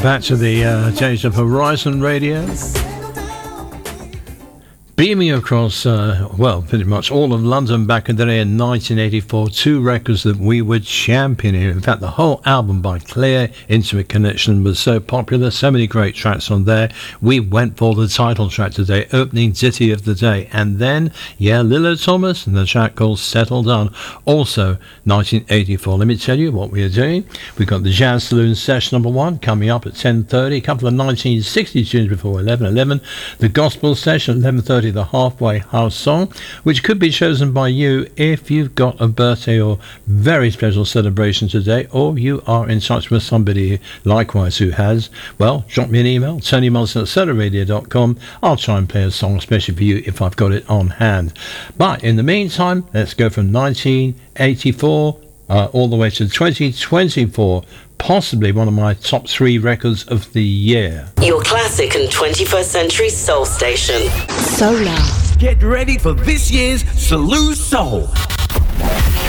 back to the days of Horizon Radio. Beaming across, pretty much all of London back in the day in 1984, two records that we were championing. In fact, the whole album by Clear Intimate Connection was so popular, so many great tracks on there. We went for the title track today, opening ditty of the day. And then, Lilo Thomas and the track called Settle Down, also 1984. Let me tell you what we are doing. We've got the Jazz Saloon Session number 1 coming up at 10:30, a couple of 1960 tunes before 11:11. The Gospel Session, 11:30. The Halfway House Song, which could be chosen by you if you've got a birthday or very special celebration today, or you are in touch with somebody likewise who has. Well, drop me an email, TonyMunson@solarradio.com. I'll try and play a song especially for you if I've got it on hand. But in the meantime, let's go from 1984 all the way to 2024, possibly one of my top 3 records of the year. Your classic and 21st century soul station. Solar. Get ready for this year's Salou Soul.